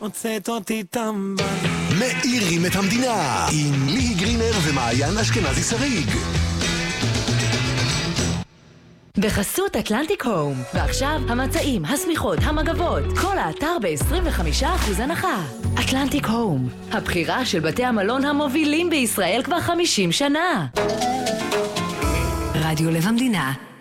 מוצאת אותי טמבל. מאירים את המדינה עם ליהי גרינר ומעיין אשכנזי שריג. בחסות אטלנטיק הום. ועכשיו המצעים, הסמיכות, המגבות, כל האתר ב-25% הנחה. אטלנטיק הום, הבחירה של בתי המלון המובילים בישראל כבר 50 שנה. רדיו לב המדינה.